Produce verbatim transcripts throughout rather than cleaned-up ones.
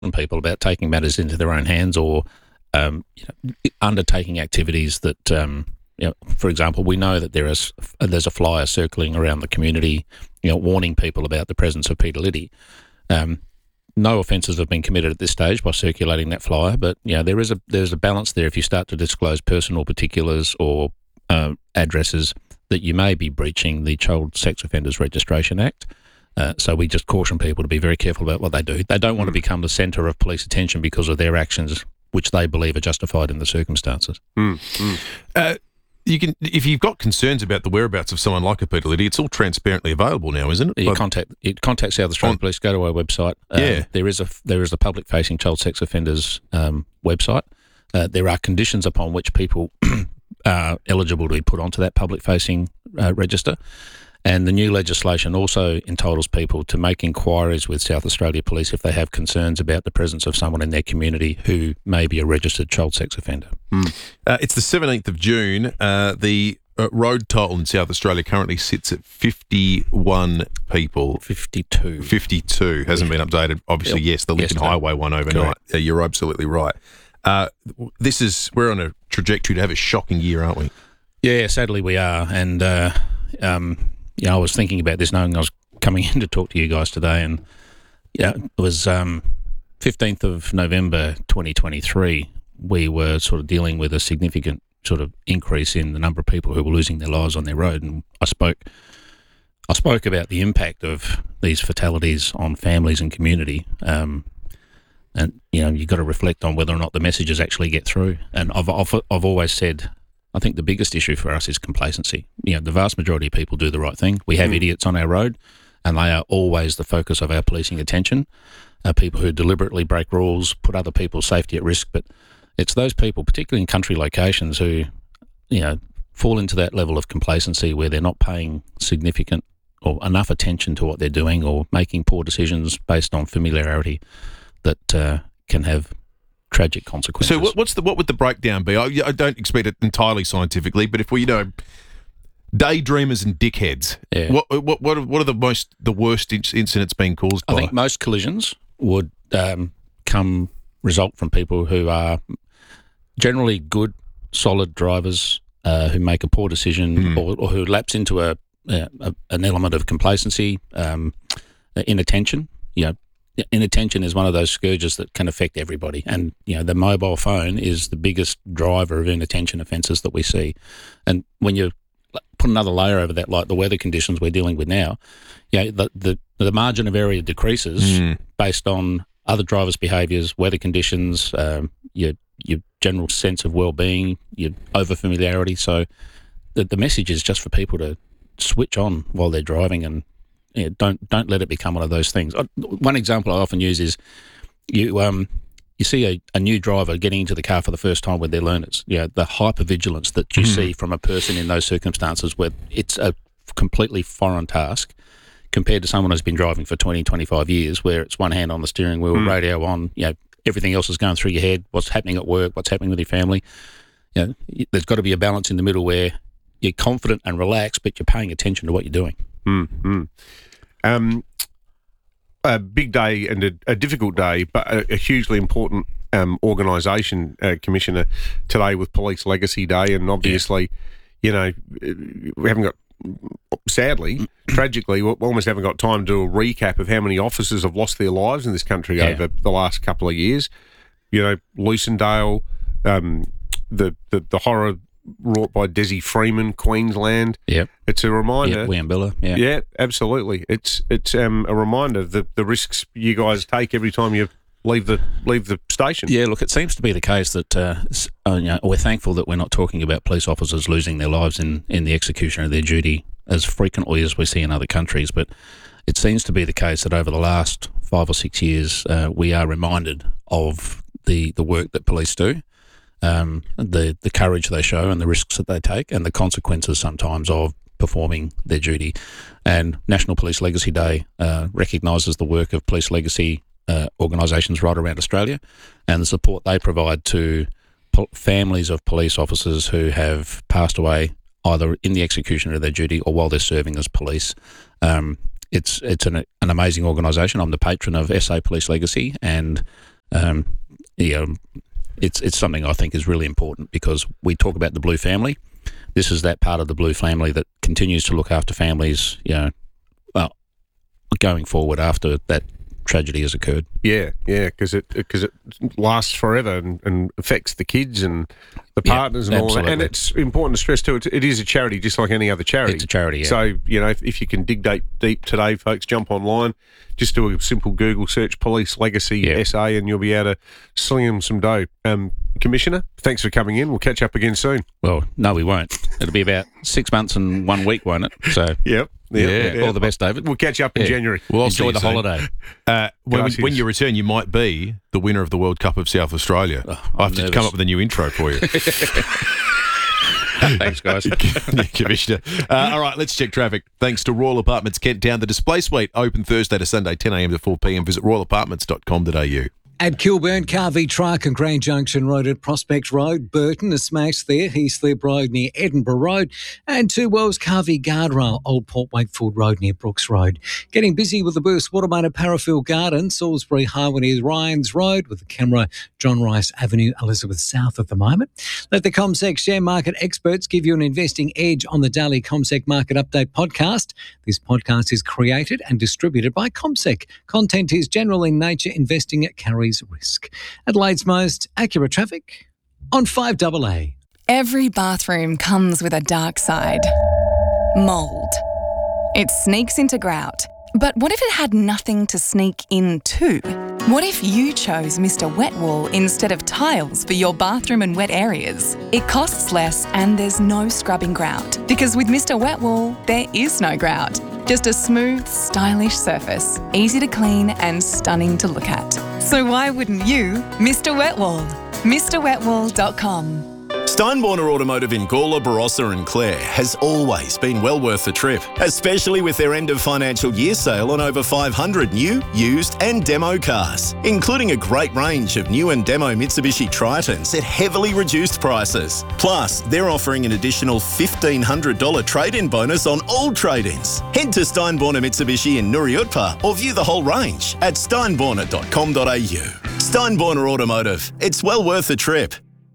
people about taking matters into their own hands or um, you know, undertaking activities that, um, you know, for example, we know that there is there's a flyer circling around the community, you know, warning people about the presence of Peter Liddy. Um, no offences have been committed at this stage by circulating that flyer, but you know, there is a there's a balance there if you start to disclose personal particulars or uh, addresses that you may be breaching the Child Sex Offenders Registration Act. Uh, so we just caution people to be very careful about what they do. They don't want mm. to become the centre of police attention because of their actions, which they believe are justified in the circumstances. Mm. Mm. Uh, you can, if you've got concerns about the whereabouts of someone like a Peter Liddy, it's all transparently available now, isn't it? You contact, you contact South Australian on, Police. Go to our website. Um, yeah, there is a there is a public-facing child sex offenders um, website. Uh, there are conditions upon which people are eligible to be put onto that public-facing uh, register. And the new legislation also entitles people to make inquiries with South Australia Police if they have concerns about the presence of someone in their community who may be a registered child sex offender. Mm. Uh, it's the seventeenth of June. Uh, the uh, road toll in South Australia currently sits at fifty-one people. fifty-two. fifty-two. Hasn't been updated. Obviously, yes, the Lincoln Yesterday. Highway one overnight. Uh, you're absolutely right. Uh, this is, we're on a trajectory to have a shocking year, aren't we? Yeah, sadly we are. And, uh, um, you know, I was thinking about this knowing I was coming in to talk to you guys today, and yeah, it was um, fifteenth of November twenty twenty-three. We were sort of dealing with a significant sort of increase in the number of people who were losing their lives on their road, and I spoke, I spoke about the impact of these fatalities on families and community. Um, and you know, you've got to reflect on whether or not the messages actually get through. And I've I've, I've always said, I think the biggest issue for us is complacency. You know, the vast majority of people do the right thing. We have mm. idiots on our road, and they are always the focus of our policing attention. Uh, people who deliberately break rules, put other people's safety at risk. But it's those people, particularly in country locations, who, you know, fall into that level of complacency where they're not paying significant or enough attention to what they're doing, or making poor decisions based on familiarity that uh, can have tragic consequences. So what, what's the what would the breakdown be? I, I don't expect it entirely scientifically, but if we, you know, daydreamers and dickheads, yeah. what what what are, what are the most the worst incidents being caused I by? I think most collisions would um, come result from people who are generally good, solid drivers uh, who make a poor decision mm. or, or who lapse into a, a an element of complacency, um, inattention. You know. Inattention is one of those scourges that can affect everybody, and you know the mobile phone is the biggest driver of inattention offences that we see. And when you put another layer over that, like the weather conditions we're dealing with now, you know, the the, the margin of error decreases mm. based on other drivers' behaviours, weather conditions, um, your your general sense of well-being, your over-familiarity. So the the message is just for people to switch on while they're driving, and yeah, don't don't let it become one of those things. One example I often use is you um you see a, a new driver getting into the car for the first time with their learners. You know, the hypervigilance that you mm. see from a person in those circumstances where it's a completely foreign task compared to someone who's been driving for twenty, twenty-five years, where it's one hand on the steering wheel, mm. radio on, you know, everything else is going through your head, what's happening at work, what's happening with your family. You know, there's got to be a balance in the middle where you're confident and relaxed, but you're paying attention to what you're doing. Mm-hmm. Um, a big day and a, a difficult day, but a, a hugely important um, organisation, uh, Commissioner, today with Police Legacy Day, and obviously, yeah. you know, we haven't got, sadly, tragically, we almost haven't got time to do a recap of how many officers have lost their lives in this country yeah. over the last couple of years. You know, Lucendale, um, the, the, the horror wrought by Desi Freeman, Queensland. Yep. It's a reminder. Yeah, Wiambilla. Yeah. Yeah, absolutely. It's it's um, a reminder of the, the risks you guys take every time you leave the leave the station. Yeah, look, it seems to be the case that uh, uh, you know, we're thankful that we're not talking about police officers losing their lives in, in the execution of their duty as frequently as we see in other countries, but it seems to be the case that over the last five or six years uh, we are reminded of the, the work that police do. Um, the the courage they show and the risks that they take and the consequences sometimes of performing their duty. And National Police Legacy Day uh, recognises the work of police legacy uh, organisations right around Australia and the support they provide to po- families of police officers who have passed away either in the execution of their duty or while they're serving as police. Um, it's it's an, an amazing organisation. I'm the patron of S A Police Legacy, and Um, you know, it's it's something I think is really important because we talk about the Blue family. This is that part of the Blue family that continues to look after families, you know, well, going forward after that tragedy has occurred. Yeah, yeah, because it because it lasts forever and, and affects the kids and the partners yeah, and all that. absolutely. And it's important to stress too, it, it is a charity just like any other charity. It's a charity, yeah. So, you know, if, if you can dig deep, deep today, folks, jump online, just do a simple Google search, Police Legacy Yeah. S A, and you'll be able to sling them some dough. Um, Commissioner, thanks for coming in. We'll catch up again soon. Well, no, we won't. It'll be about six months and one week, won't it? So, Yep. Yeah. all the best, David. We'll catch up in Yeah. January. Well, I'll Enjoy see the you soon. holiday. Uh, when, Gracias. when you return, you might be the winner of the World Cup of South Australia. Oh, I have I'm to nervous. come up with a new intro for you. Thanks, guys. Commissioner. Uh, all right, let's check traffic. Thanks to Royal Apartments Kent Town. The display suite open Thursday to Sunday, ten a.m. to four p.m. Visit royal apartments dot com dot a u. At Kilburn, Carvey Truck and Grand Junction Road at Prospect Road, Burton, a smash there, Heathslip Road near Edinburgh Road, and Two Wells Carvey Guardrail, Old Port Wakefield Road near Brooks Road. Getting busy with the Burst Waterman at Parafield Garden, Salisbury Highway near Ryan's Road, with the camera John Rice Avenue, Elizabeth South at the moment. Let the ComSec share market experts give you an investing edge on the daily ComSec Market Update podcast. This podcast is created and distributed by ComSec. Content is general in nature, investing at carries risk. Adelaide's most accurate traffic on five double A. Every bathroom comes with a dark side. Mould. It sneaks into grout. But what if it had nothing to sneak into? What if you chose Mister Wet Wool instead of tiles for your bathroom and wet areas? It costs less and there's no scrubbing grout. Because with Mister Wet Wool, there is no grout. Just a smooth, stylish surface, easy to clean and stunning to look at. So why wouldn't you Mister Wet Wool? Mr wet wool dot com. Steinborner Automotive in Gawler, Barossa and Clare has always been well worth the trip, especially with their end of financial year sale on over five hundred new, used and demo cars, including a great range of new and demo Mitsubishi Tritons at heavily reduced prices. Plus, they're offering an additional fifteen hundred dollars trade-in bonus on all trade-ins. Head to Steinborner Mitsubishi in Nuriutpa or view the whole range at steinborner dot com dot a u. Steinborner Automotive, it's well worth the trip.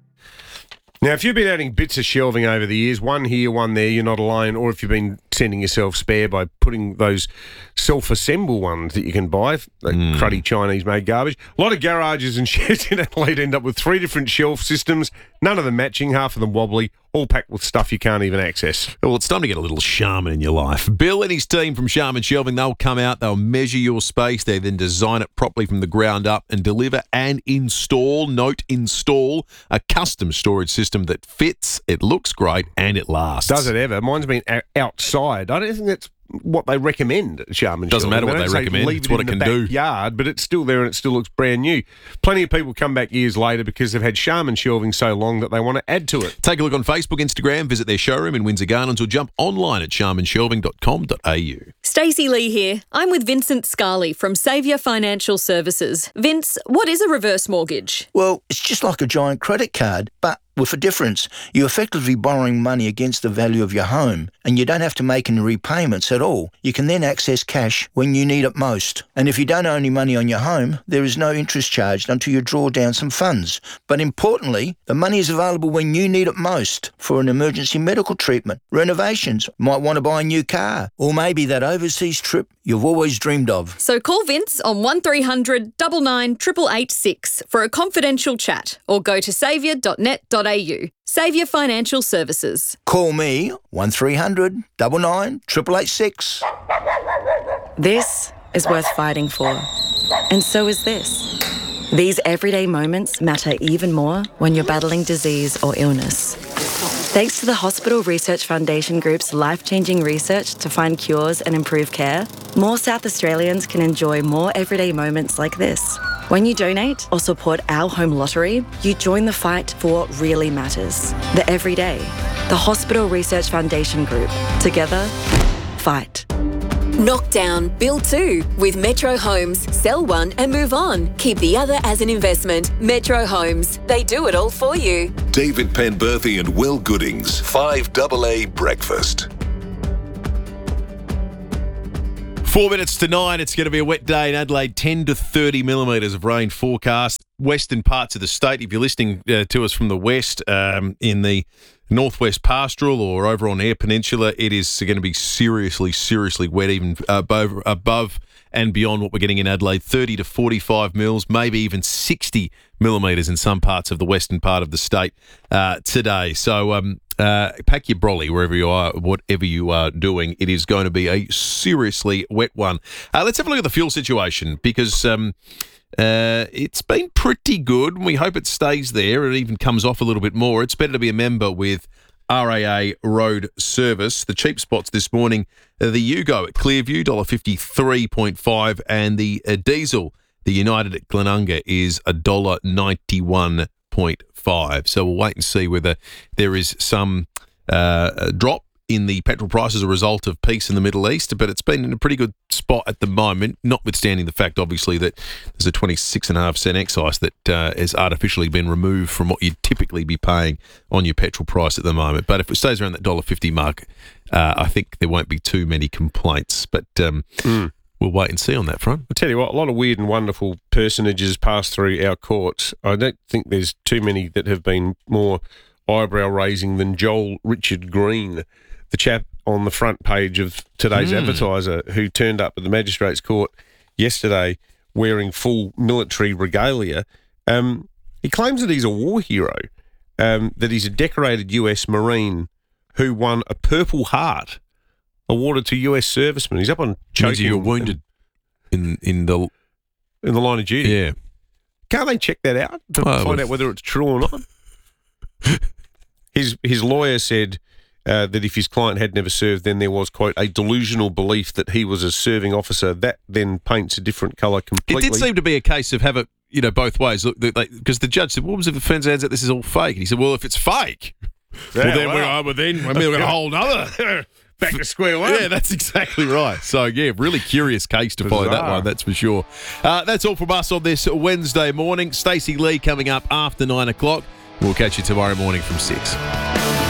Now, if you've been adding bits of shelving over the years, one here, one there, you're not alone, or if you've been sending yourself spare by putting those self-assemble ones that you can buy, the Mm. cruddy Chinese-made garbage. A lot of garages and sheds in Adelaide end up with three different shelf systems, none of them matching, half of them wobbly, all packed with stuff you can't even access. Well, it's time to get a little Sharman in your life. Bill and his team from Sharman Shelving, they'll come out, they'll measure your space, they then design it properly from the ground up and deliver and install, note install, a custom storage system that fits, it looks great and it lasts. Does it ever? Mine's been o- outside. I don't think that's what they recommend at Sharman Doesn't Shelving. matter what don't they say recommend, leave it's it what in it the can do. backyard, but it's still there and it still looks brand new. Plenty of people come back years later because they've had Sharman Shelving so long that they want to add to it. Take a look on Facebook, Instagram, visit their showroom in Windsor Gardens or jump online at sharman shelving dot com dot a u. Stacey Lee here. I'm with Vincent Scarley from Saviour Financial Services. Vince, what is a reverse mortgage? Well, it's just like a giant credit card, but with a difference. You're effectively borrowing money against the value of your home, and you don't have to make any repayments at all. You can then access cash when you need it most. And if you don't owe any money on your home, there is no interest charged until you draw down some funds. But importantly, the money is available when you need it most for an emergency medical treatment, renovations, might want to buy a new car, or maybe that overseas trip you've always dreamed of. So call Vince on one three hundred nine nine eight eight eight six for a confidential chat or go to saviour dot net dot a u. Saviour Financial Services. Call me one three hundred nine nine eight eight eight six. This is worth fighting for. And so is this. These everyday moments matter even more when you're battling disease or illness. Thanks to the Hospital Research Foundation Group's life-changing research to find cures and improve care, more South Australians can enjoy more everyday moments like this. When you donate or support our home lottery, you join the fight for what really matters. The everyday. The Hospital Research Foundation Group. Together, fight. Knock down, build two with Metro Homes. Sell one and move on. Keep the other as an investment. Metro Homes. They do it all for you. David Penberthy and Will Goodings, five double A Breakfast. Four minutes to nine. It's going to be a wet day in Adelaide. ten to thirty millimetres of rain forecast. western parts of the state. If you're listening uh, to us from the west, um, in the northwest pastoral or over on Eyre Peninsula, it is going to be seriously, seriously wet, even above, above and beyond what we're getting in Adelaide. thirty to forty-five mils, maybe even sixty millimetres in some parts of the western part of the state uh, today. So um, uh, pack your brolly wherever you are, whatever you are doing. It is going to be a seriously wet one. Uh, let's have a look at the fuel situation, because um, uh, it's been pretty good. We hope it stays there. It even comes off a little bit more. It's better to be a member with R A A Road Service. The cheap spots this morning, uh, the Yugo at Clearview, one dollar fifty-three point five, and the uh, diesel, the United at Glenunga, is one dollar ninety-one point five. So we'll wait and see whether there is some uh, drop in the petrol price as a result of peace in the Middle East, but it's been in a pretty good spot at the moment, notwithstanding the fact, obviously, that there's a twenty-six point five cent excise that uh, has artificially been removed from what you'd typically be paying on your petrol price at the moment. But if it stays around that one dollar fifty mark, uh, I think there won't be too many complaints. But um, mm. we'll wait and see on that front. I'll tell you what, a lot of weird and wonderful personages pass through our courts. I don't think there's too many that have been more eyebrow-raising than Joel Richard Green, the chap on the front page of today's mm. Advertiser, who turned up at the Magistrates Court yesterday wearing full military regalia. Um, he claims that he's a war hero, um, that he's a decorated U S Marine who won a Purple Heart awarded to U S servicemen. He's up on choking. You were wounded in in the in the line of duty. Yeah. Can't they check that out to well, find out whether it's true or not? his his lawyer said Uh, that if his client had never served, then there was, quote, a delusional belief that he was a serving officer. That then paints a different colour completely. It did seem to be a case of have it, you know, both ways. Look, because the judge said, "What was if it turns out that this is all fake?" And he said, "Well, if it's fake, yeah, well, then well. we're, well, then we're going to hold other back to square one." Yeah, that's exactly right. So yeah, really curious case to follow that one. That's for sure. Uh, that's all from us on this Wednesday morning. Stacey Lee coming up after nine o'clock. We'll catch you tomorrow morning from six.